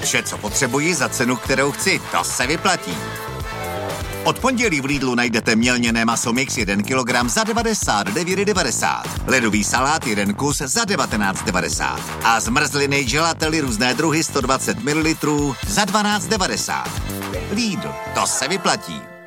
Vše, co potřebuji za cenu, kterou chci, to se vyplatí. Od pondělí v Lidlu najdete mělněné maso mix 1 kg za 99,90. Ledový salát 1 kus za 19,90. A zmrzliny gelately různé druhy 120 ml za 12,90. Lidl, to se vyplatí.